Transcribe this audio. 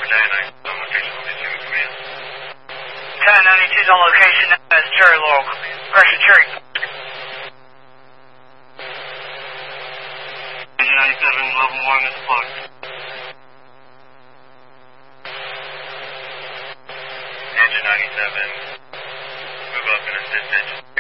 1092's on location as Cherry Laurel. Correction, Cherry. 97, level 1 is plugged. Engine 97, move up and assist it.